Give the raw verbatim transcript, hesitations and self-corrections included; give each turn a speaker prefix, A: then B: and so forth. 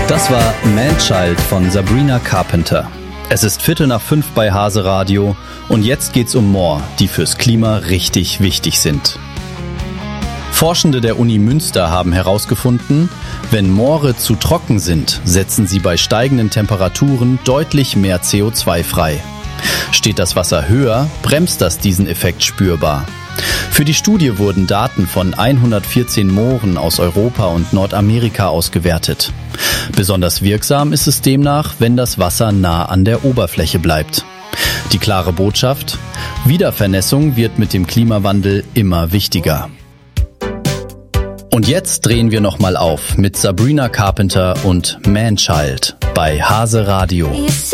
A: Das war Man-Child von Sabrina Carpenter. Es ist Viertel nach fünf bei Hase Radio und jetzt geht's um Moore, die fürs Klima richtig wichtig sind. Forschende der Uni Münster haben herausgefunden, wenn Moore zu trocken sind, setzen sie bei steigenden Temperaturen deutlich mehr C O zwei frei. Steht das Wasser höher, bremst das diesen Effekt spürbar. Für die Studie wurden Daten von hundertvierzehn Mooren aus Europa und Nordamerika ausgewertet. Besonders wirksam ist es demnach, wenn das Wasser nah an der Oberfläche bleibt. Die klare Botschaft: Wiedervernässung wird mit dem Klimawandel immer wichtiger. Und jetzt drehen wir nochmal auf mit Sabrina Carpenter und Man-Child bei Hase Radio.